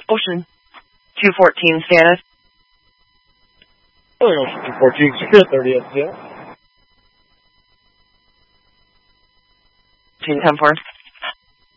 Ocean 214 status. Ocean 214, secure 30 SCS. 10-4.